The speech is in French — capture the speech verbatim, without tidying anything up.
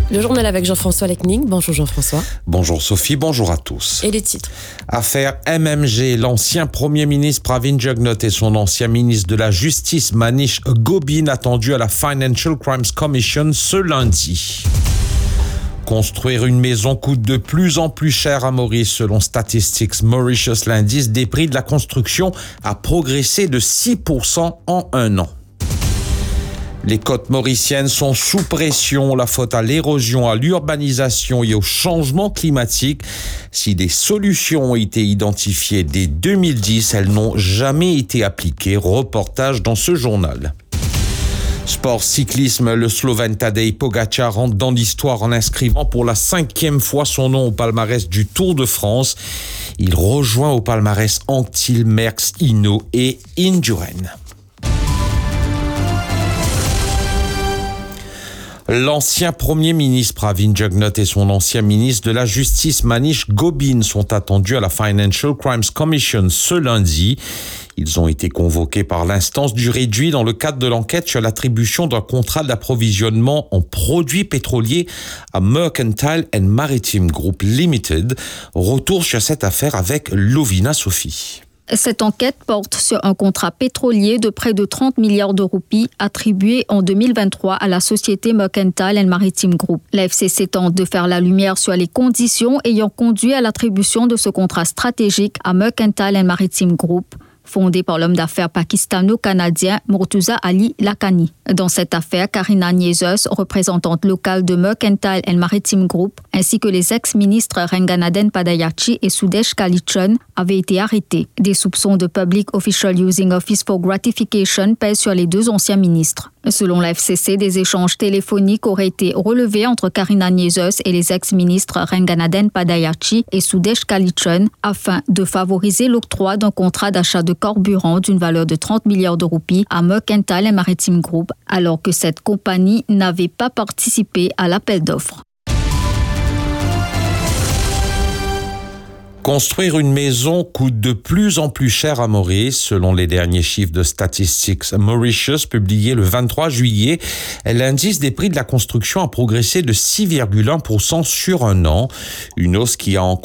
Le journal avec Jean-François Lecning. Bonjour Jean-François. Bonjour Sophie, bonjour à tous. Et les titres. Affaire M M G, l'ancien Premier ministre Pravin Jugnauth et son ancien ministre de la Justice Manish Gobin attendus à la Financial Crimes Commission ce lundi. Construire une maison coûte de plus en plus cher à Maurice. Selon Statistics Mauritius, l'indice des prix de la construction a progressé de six pour cent en un an. Les côtes mauriciennes sont sous pression, la faute à l'érosion, à l'urbanisation et au changement climatique. Si des solutions ont été identifiées dès deux mille dix, elles n'ont jamais été appliquées. Reportage dans ce journal. Sport cyclisme, le Slovène Tadej Pogačar rentre dans l'histoire en inscrivant pour la cinquième fois son nom au palmarès du Tour de France. Il rejoint au palmarès Anctil, Merckx, Hinault et Indurain. L'ancien Premier ministre Pravin Jugnauth et son ancien ministre de la Justice Manish Gobin sont attendus à la Financial Crimes Commission ce lundi. Ils ont été convoqués par l'instance du réduit dans le cadre de l'enquête sur l'attribution d'un contrat d'approvisionnement en produits pétroliers à Mercantile and Maritime Group Limited. Retour sur cette affaire avec Lovina Sophie. Cette enquête porte sur un contrat pétrolier de près de trente milliards de roupies attribué en deux mille vingt-trois à la société Mercantile and Maritime Group. La F C C tente de faire la lumière sur les conditions ayant conduit à l'attribution de ce contrat stratégique à Mercantile and Maritime Group, fondé par l'homme d'affaires pakistano-canadien Murtuza Ali Lakhani. Dans cette affaire, Karina Niezos, représentante locale de Mercantile and Maritime Group, ainsi que les ex-ministres Renganaden Padayachhi et Sudesh Kalichun avaient été arrêtés. Des soupçons de Public Official Using Office for Gratification pèsent sur les deux anciens ministres. Selon la F C C, des échanges téléphoniques auraient été relevés entre Karina Niezos et les ex-ministres Renganaden Padayachhi et Sudesh Kalichun afin de favoriser l'octroi d'un contrat d'achat de carburant d'une valeur de trente milliards de roupies à Mercantile and Maritime Group, alors que cette compagnie n'avait pas participé à l'appel d'offres. Construire une maison coûte de plus en plus cher à Maurice. Selon les derniers chiffres de Statistics Mauritius publiés le vingt-trois juillet, l'indice des prix de la construction a progressé de six virgule un pour cent sur un an, une hausse qui a en